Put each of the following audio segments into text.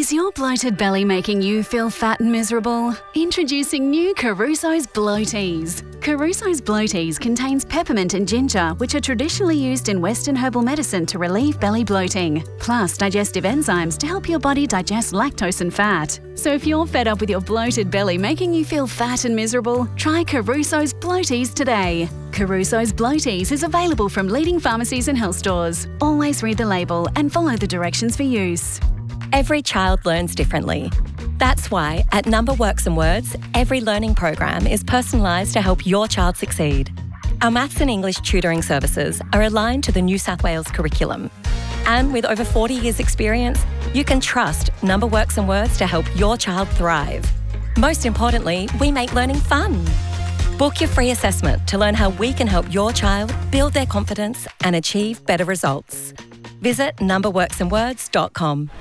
Is your bloated belly making you feel fat and miserable? Introducing new Caruso's Bloaties. Caruso's Bloaties contains peppermint and ginger, which are traditionally used in Western herbal medicine to relieve belly bloating, plus digestive enzymes to help your body digest lactose and fat. So if you're fed up with your bloated belly making you feel fat and miserable, try Caruso's Bloaties today. Caruso's Bloaties is available from leading pharmacies and health stores. Always read the label and follow the directions for use. Every child learns differently. That's why at Number Works and Words, every learning program is personalised to help your child succeed. Our maths and English tutoring services are aligned to the New South Wales curriculum. And with over 40 years' experience, you can trust Number Works and Words to help your child thrive. Most importantly, we make learning fun. Book your free assessment to learn how we can help your child build their confidence and achieve better results. Visit numberworksandwords.com.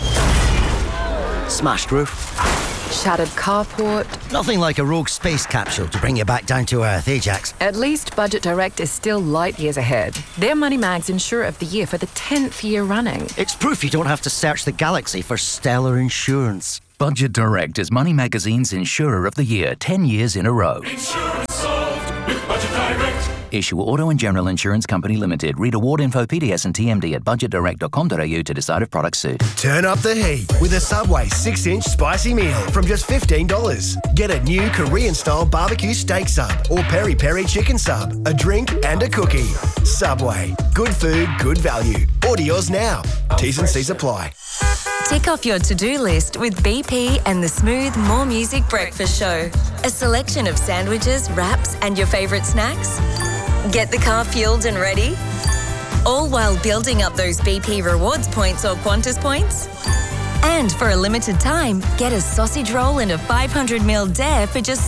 Smashed roof. Shattered carport. Nothing like a rogue space capsule to bring you back down to earth, Ajax. At least Budget Direct is still light years ahead. They're Moneymags Insurer of the Year for the 10th year running. It's proof you don't have to search the galaxy for stellar insurance. Budget Direct is Money Magazine's Insurer of the Year 10 years in a row. Insurance solved with Budget Direct. Issue Auto and General Insurance Company Limited. Read award info, PDS and TMD at budgetdirect.com.au to decide if products suit. Turn up the heat with a Subway 6-inch spicy meal from just $15. Get a new Korean-style barbecue steak sub or peri-peri chicken sub, a drink and a cookie. Subway. Good food, good value. Order yours now. T's and C's apply. Tick off your to-do list with BP and the Smooth More Music Breakfast Show. A selection of sandwiches, wraps and your favourite snacks. Get the car fueled and ready? All while building up those BP rewards points or Qantas points? And for a limited time, get a sausage roll and a 500ml dare for just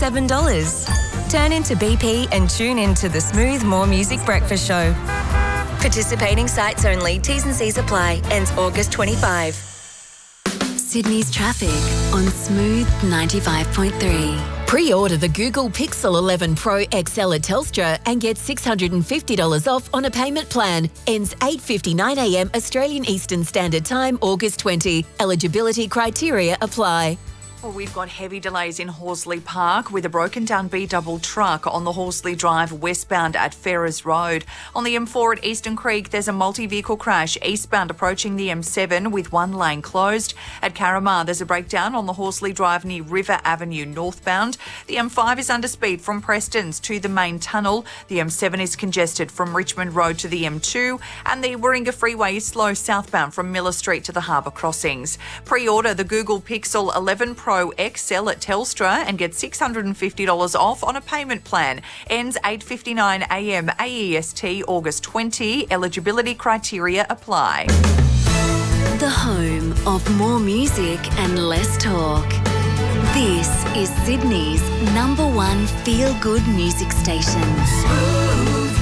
$7. Turn into BP and tune into the Smooth More Music Breakfast Show. Participating sites only. T's and C's apply. Ends August 25. Sydney's traffic on Smooth 95.3. Pre-order the Google Pixel 11 Pro XL at Telstra and get $650 off on a payment plan. Ends 8:59am Australian Eastern Standard Time, August 20. Eligibility criteria apply. Well, we've got heavy delays in Horsley Park with a broken down B-double truck on the Horsley Drive westbound at Ferrers Road. On the M4 at Eastern Creek, there's a multi-vehicle crash eastbound approaching the M7 with one lane closed. At Carramar, there's a breakdown on the Horsley Drive near River Avenue northbound. The M5 is under speed from Prestons to the main tunnel. The M7 is congested from Richmond Road to the M2 and the Warringah Freeway is slow southbound from Miller Street to the Harbour crossings. Pre-order the Google Pixel 11 Pro XL at Telstra and get $650 off on a payment plan. Ends 8:59am AEST August 20. Eligibility criteria apply. The home of more music and less talk. This is Sydney's #1 feel-good music station. Smooth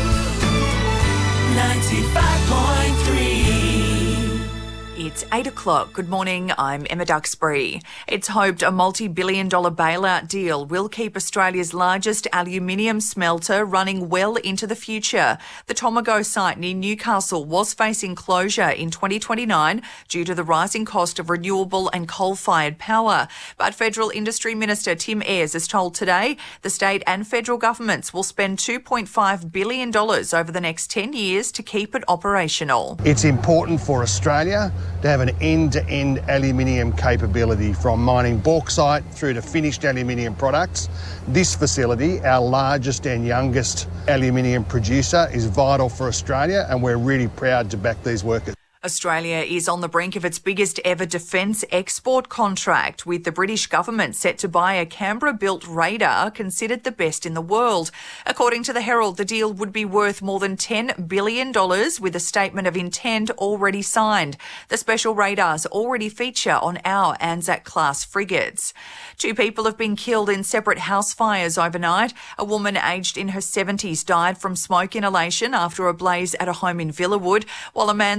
95.3. It's 8 o'clock. Good morning, I'm Emma Duxbury. It's hoped a multi-billion-dollar bailout deal will keep Australia's largest aluminium smelter running well into the future. The Tomago site near Newcastle was facing closure in 2029 due to the rising cost of renewable and coal-fired power. But Federal Industry Minister Tim Ayres has told Today the state and federal governments will spend $2.5 billion over the next 10 years to keep it operational. It's important for Australia to have an end-to-end aluminium capability from mining bauxite through to finished aluminium products. This facility, our largest and youngest aluminium producer, is vital for Australia and we're really proud to back these workers. Australia is on the brink of its biggest ever defence export contract, with the British government set to buy a Canberra-built radar considered the best in the world. According to the Herald, the deal would be worth more than $10 billion, with a statement of intent already signed. The special radars already feature on our Anzac-class frigates. 2 people have been killed in separate house fires overnight. A woman aged in her 70s died from smoke inhalation after a blaze at a home in Villawood, while a man's body was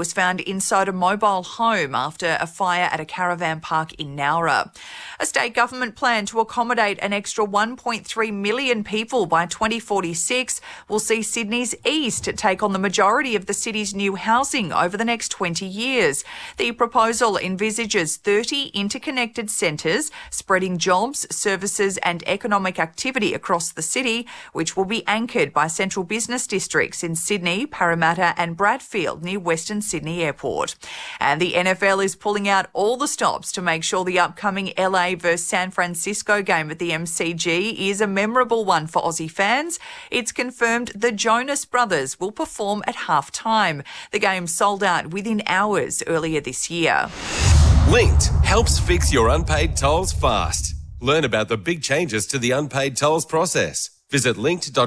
was found inside a mobile home after a fire at a caravan park in Nowra. A state government plan to accommodate an extra 1.3 million people by 2046 will see Sydney's east take on the majority of the city's new housing over the next 20 years. The proposal envisages 30 interconnected centres spreading jobs, services and economic activity across the city, which will be anchored by central business districts in Sydney, Parramatta and Bradfield near Western Sydney Airport. And the NFL is pulling out all the stops to make sure the upcoming LA versus San Francisco game at the MCG is a memorable one for Aussie fans. It's confirmed the Jonas Brothers will perform at half-time. The game sold out within hours earlier this year. Linked helps fix your unpaid tolls fast. Learn about the big changes to the unpaid tolls process. Visit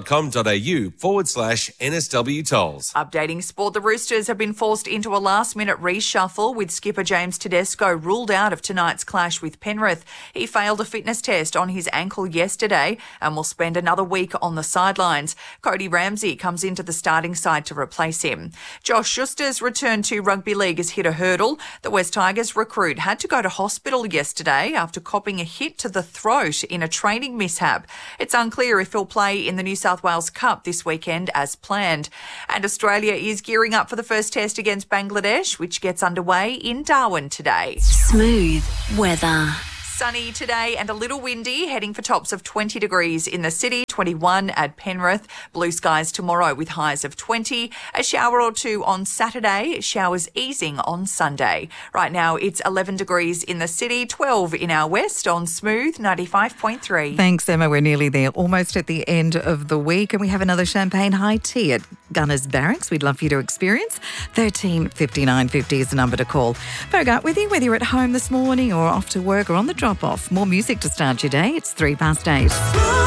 linked.com.au/NSW tolls. Updating sport, the Roosters have been forced into a last-minute reshuffle with skipper James Tedesco ruled out of tonight's clash with Penrith. He failed a fitness test on his ankle yesterday and will spend another week on the sidelines. Cody Ramsey comes into the starting side to replace him. Josh Schuster's return to rugby league has hit a hurdle. The West Tigers recruit had to go to hospital yesterday after copping a hit to the throat in a training mishap. It's unclear if he'll play in the New South Wales Cup this weekend as planned. And Australia is gearing up for the first test against Bangladesh, which gets underway in Darwin today. Smooth weather. Sunny today and a little windy, heading for tops of 20 degrees in the city, 21 at Penrith. Blue skies tomorrow with highs of 20. A shower or two on Saturday, showers easing on Sunday. Right now it's 11 degrees in the city, 12 in our west on Smooth 95.3. Thanks, Emma. We're nearly there, almost at the end of the week, and we have another champagne high tea at Gunners Barracks we'd love for you to experience. 13 59 50 is the number to call. Bogart with you, whether you're at home this morning or off to work or on the drop-off. More music to start your day. It's 8:03.